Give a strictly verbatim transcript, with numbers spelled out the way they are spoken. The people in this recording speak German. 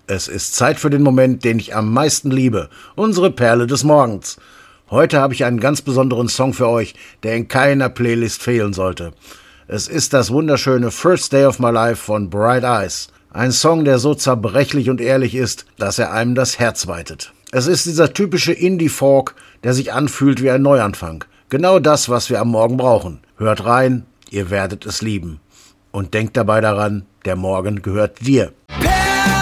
Es ist Zeit für den Moment, den ich am meisten liebe, unsere Perle des Morgens. Heute habe ich einen ganz besonderen Song für euch, der in keiner Playlist fehlen sollte. Es ist das wunderschöne First Day of My Life von Bright Eyes. Ein Song, der so zerbrechlich und ehrlich ist, dass er einem das Herz weitet. Es ist dieser typische Indie-Folk, der sich anfühlt wie ein Neuanfang. Genau das, was wir am Morgen brauchen. Hört rein, ihr werdet es lieben. Und denkt dabei daran, der Morgen gehört dir.